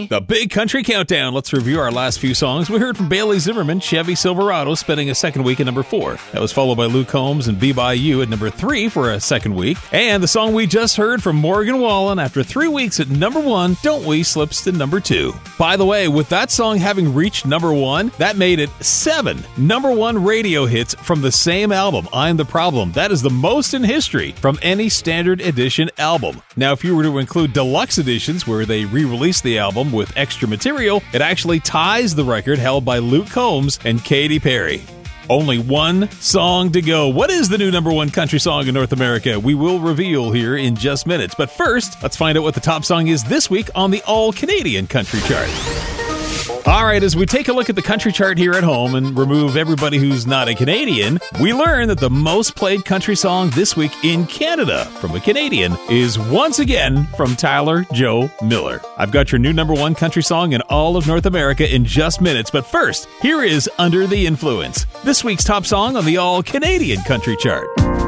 The Big Country Countdown. Let's review our last few songs. We heard from Bailey Zimmerman, Chevy Silverado, spending a second week at number 4. That was followed by Luke Combs and Be By You at number 3 for a second week. And the song we just heard from Morgan Wallen, after 3 weeks at number 1, Don't We, slips to number 2. By the way, with that song having reached number 1, that made it 7 number 1 radio hits from the same album, I'm the Problem. That is the most in history from any standard edition album. Now, if you were to include deluxe editions where they re-released the album with extra material, it actually ties the record held by Luke Combs and Katy Perry. Only one song to go. What is the new number 1 country song in North America? We will reveal here in just minutes. But first, let's find out what the top song is this week on the All-Canadian Country Chart. All right, as we take a look at the country chart here at home and remove everybody who's not a Canadian, we learn that the most played country song this week in Canada from a Canadian is once again from Tyler Joe Miller. I've got your new number 1 country song in all of North America in just minutes, but first, here is Under the Influence, this week's top song on the All-Canadian Country Chart.